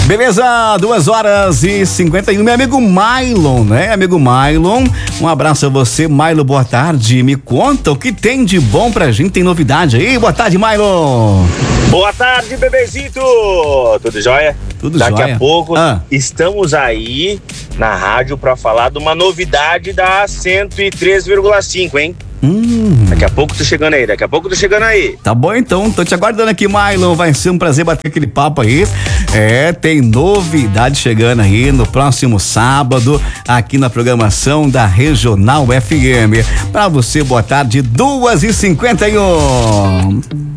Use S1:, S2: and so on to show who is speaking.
S1: Beleza, 2h51, meu amigo Mylon, né? Amigo Mylon, um abraço a você, Mylon, boa tarde, me conta o que tem de bom pra gente, tem novidade aí? Boa tarde, Mylon.
S2: Boa tarde, bebezito, tudo jóia?
S1: Tudo
S2: Daqui
S1: jóia.
S2: a pouco estamos aí na rádio pra falar de uma novidade da 103,5, hein? Daqui a pouco tô chegando aí,
S1: Tá bom então, tô te aguardando aqui, Mylon, vai ser um prazer bater aquele papo aí. Tem novidade chegando aí no próximo sábado, aqui na programação da Regional FM. Pra você, boa tarde, 2h51.